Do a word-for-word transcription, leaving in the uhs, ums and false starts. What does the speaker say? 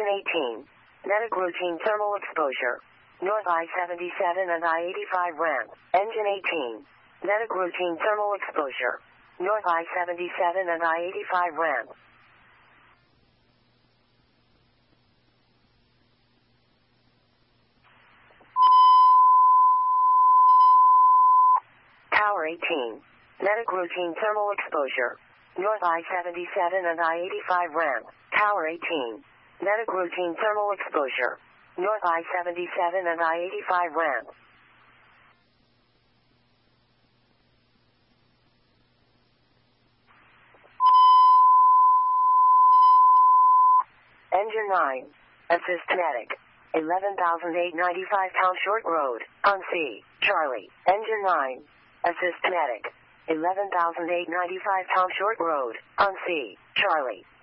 Engine eighteen. Medic routine thermal exposure. North I seventy-seven and I eighty-five ramp. Engine eighteen. Medic routine thermal exposure. North I seventy-seven and I eighty-five ramp. Tower eighteen. Medic routine thermal exposure. North I seventy-seven and I eighty-five ramp. Tower eighteen. Medic routine thermal exposure. North I seventy-seven and I eighty-five ramp. Engine nine. Assist medic. eleven thousand eight hundred ninety-five pound short road. On C. Charlie. Engine nine. Assist medic. eleven thousand eight hundred ninety-five pound short road. On C. Charlie.